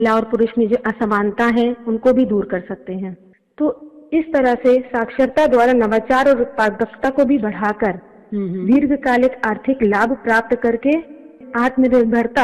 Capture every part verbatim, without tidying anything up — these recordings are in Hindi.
महिला और पुरुष में जो असमानता है उनको भी दूर कर सकते हैं। तो इस तरह से साक्षरता द्वारा नवाचार और उत्पादकता को भी बढ़ाकर दीर्घकालिक आर्थिक लाभ प्राप्त करके आत्मनिर्भरता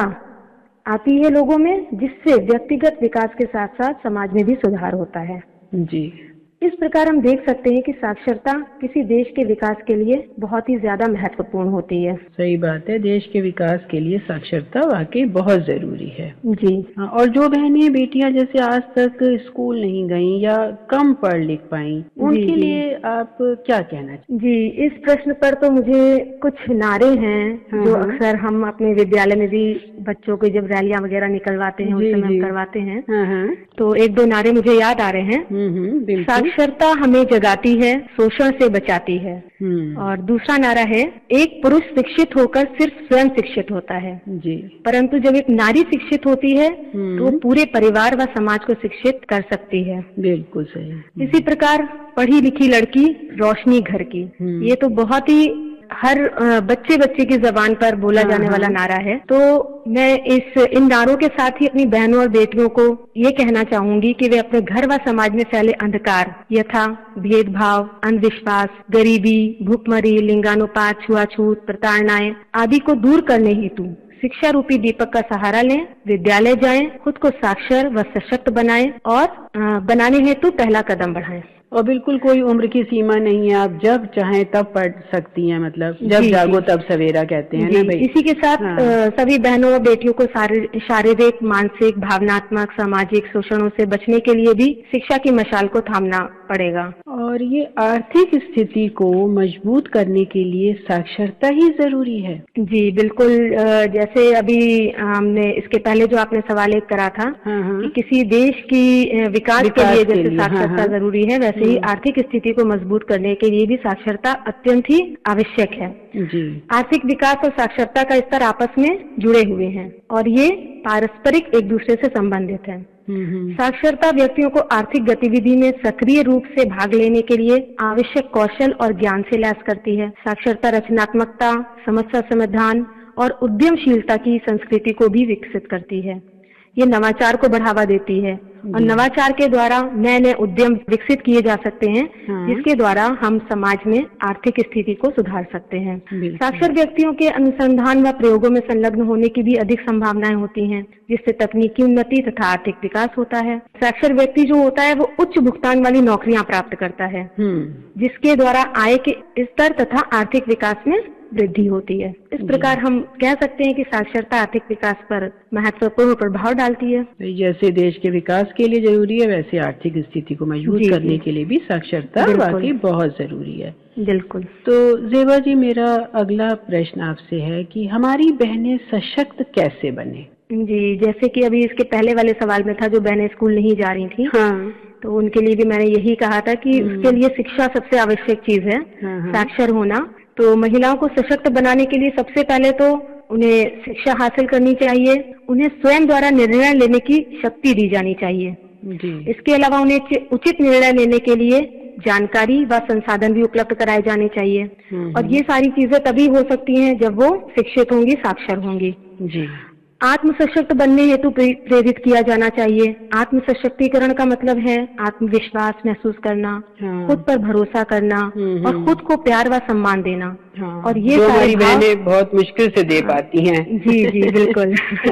आती है लोगों में, जिससे व्यक्तिगत विकास के साथ साथ समाज में भी सुधार होता है। जी, इस प्रकार हम देख सकते हैं कि साक्षरता किसी देश के विकास के लिए बहुत ही ज्यादा महत्वपूर्ण होती है। सही बात है, देश के विकास के लिए साक्षरता वाकई बहुत जरूरी है। जी, और जो बहनें बेटियां जैसे आज तक स्कूल नहीं गईं या कम पढ़ लिख पाईं, उनके लिए आप क्या कहना चाहिए? जी, इस प्रश्न पर तो मुझे कुछ नारे हैं जो अक्सर हम अपने विद्यालय में भी बच्चों को जब रैलियां वगैरह निकलवाते हैं उस समय हम करवाते हैं, तो एक दो नारे मुझे याद आ रहे हैं। साक्षरता हमें जगाती है, शोषण से बचाती है। और दूसरा नारा है, एक पुरुष शिक्षित होकर सिर्फ स्वयं शिक्षित होता है, जी, परंतु जब एक नारी शिक्षित होती है तो वो पूरे परिवार व समाज को शिक्षित कर सकती है। बिल्कुल सही। इसी प्रकार पढ़ी लिखी लड़की रोशनी घर की, ये तो बहुत ही हर बच्चे बच्चे की जबान पर बोला जाने वाला नारा है। तो मैं इस इन नारों के साथ ही अपनी बहनों और बेटियों को ये कहना चाहूंगी कि वे अपने घर व समाज में फैले अंधकार यथा भेदभाव, अंधविश्वास, गरीबी, भूखमरी, लिंगानुपात, छुआछूत, प्रताड़नाएं आदि को दूर करने हेतु शिक्षा रूपी दीपक का सहारा लें, विद्यालय जाएं, खुद को साक्षर व सशक्त बनाएं और बनाने हेतु पहला कदम बढ़ाएं। और बिल्कुल कोई उम्र की सीमा नहीं है, आप जब चाहें तब पढ़ सकती हैं, मतलब जब जागो तब सवेरा कहते हैं ना भाई। इसी के साथ हाँ। आ, सभी बहनों और बेटियों को शारीरिक, मानसिक, भावनात्मक, सामाजिक शोषणों से बचने के लिए भी शिक्षा की मशाल को थामना पड़ेगा। और ये आर्थिक स्थिति को मजबूत करने के लिए साक्षरता ही जरूरी है। जी बिल्कुल, जैसे अभी हमने इसके पहले जो आपने सवाल एक करा था हाँ। कि किसी देश की विकास, विकास के लिए जैसे साक्षरता हाँ। जरूरी है, वैसे ही आर्थिक स्थिति को मजबूत करने के लिए भी साक्षरता अत्यंत ही आवश्यक है। जी। आर्थिक विकास और साक्षरता का स्तर आपस में जुड़े हुए हैं और ये पारस्परिक एक दूसरे से संबंधित है। साक्षरता व्यक्तियों को आर्थिक गतिविधि में सक्रिय रूप से भाग लेने के लिए आवश्यक कौशल और ज्ञान से लैस करती है। साक्षरता रचनात्मकता, समस्या समाधान और उद्यमशीलता की संस्कृति को भी विकसित करती है। ये नवाचार को बढ़ावा देती है और नवाचार के द्वारा नए नए उद्यम विकसित किए जा सकते हैं हाँ। जिसके द्वारा हम समाज में आर्थिक स्थिति को सुधार सकते हैं। साक्षर व्यक्तियों के अनुसंधान व प्रयोगों में संलग्न होने की भी अधिक संभावनाएं होती हैं, जिससे तकनीकी उन्नति तथा आर्थिक विकास होता है। साक्षर व्यक्ति जो होता है वो उच्च भुगतान वाली नौकरियां प्राप्त करता है, जिसके द्वारा आय के स्तर तथा आर्थिक विकास में वृद्धि होती है। इस प्रकार हम कह सकते हैं कि साक्षरता आर्थिक विकास पर महत्वपूर्ण प्रभाव डालती है। जैसे देश के विकास के लिए जरूरी है, वैसे आर्थिक स्थिति को मजबूत करने के लिए भी साक्षरता वाकई बहुत जरूरी है। बिल्कुल। तो जेबा जी, मेरा अगला प्रश्न आपसे है कि हमारी बहनें सशक्त कैसे बने? जी, जैसे कि अभी इसके पहले वाले सवाल में था जो बहनें स्कूल नहीं जा रही थी हाँ। तो उनके लिए भी मैंने यही कहा था कि उसके लिए शिक्षा सबसे आवश्यक चीज है, साक्षर होना। तो महिलाओं को सशक्त बनाने के लिए सबसे पहले तो उन्हें शिक्षा हासिल करनी चाहिए, उन्हें स्वयं द्वारा निर्णय लेने की शक्ति दी जानी चाहिए। जी। इसके अलावा उन्हें उचित निर्णय लेने के लिए जानकारी व संसाधन भी उपलब्ध कराए जाने चाहिए और ये सारी चीजें तभी हो सकती हैं जब वो शिक्षित होंगी, साक्षर होंगी। जी। आत्म सशक्त बनने हेतु प्रेरित किया जाना चाहिए। आत्म सशक्तिकरण का मतलब है आत्मविश्वास महसूस करना, हाँ। खुद पर भरोसा करना और खुद को प्यार व सम्मान देना। हाँ। और ये सारी बहनें बहुत मुश्किल से दे पाती हैं। जी जी बिल्कुल।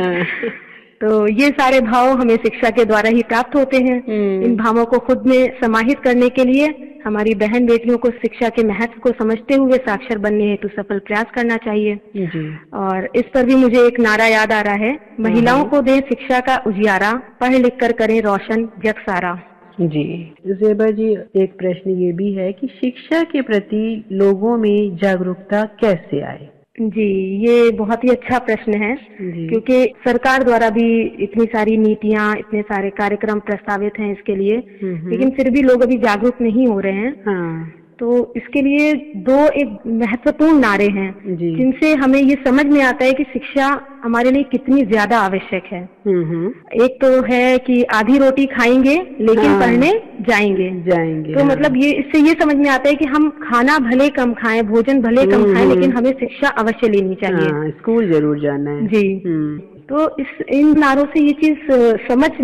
तो ये सारे भाव हमें शिक्षा के द्वारा ही प्राप्त होते हैं। इन भावों को खुद में समाहित करने के लिए हमारी बहन बेटियों को शिक्षा के महत्व को समझते हुए साक्षर बनने हेतु सफल प्रयास करना चाहिए। जी। और इस पर भी मुझे एक नारा याद आ रहा है, महिलाओं को दें शिक्षा का उजियारा, पढ़ लिख कर करें रोशन जग सारा। जी। जेबा जी, एक प्रश्न ये भी है कि शिक्षा के प्रति लोगों में जागरूकता कैसे आए? जी, ये बहुत ही अच्छा प्रश्न है क्योंकि सरकार द्वारा भी इतनी सारी नीतियां, इतने सारे कार्यक्रम प्रस्तावित हैं इसके लिए, लेकिन फिर भी लोग अभी जागरूक नहीं हो रहे हैं। हाँ। तो इसके लिए दो एक महत्वपूर्ण नारे हैं जिनसे हमें ये समझ में आता है कि शिक्षा हमारे लिए कितनी ज्यादा आवश्यक है। एक तो है कि आधी रोटी खाएंगे लेकिन हाँ। पढ़ने जाएंगे जाएंगे तो हाँ। मतलब ये इससे ये समझ में आता है कि हम खाना भले कम खाएं, भोजन भले कम खाएं, लेकिन हमें शिक्षा अवश्य लेनी चाहिए। हाँ, स्कूल जरूर जाना है। जी। तो इस इन नारों से ये चीज समझ